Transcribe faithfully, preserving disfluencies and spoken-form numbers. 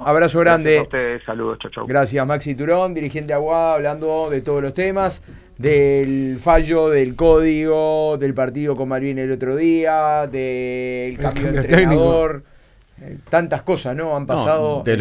abrazo grande. Gracias a ustedes, saludos, chau, chau. Gracias, Maxi Turón, dirigente de Aguada, hablando de todos los temas, del fallo, del código, del partido con Malvin el otro día, del cambio de entrenador, eh, tantas cosas, ¿no? Han pasado. No, de